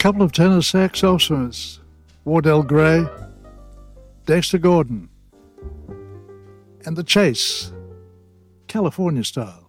couple of tenor saxophonists, Wardell Gray, Dexter Gordon, and The Chase, California Style.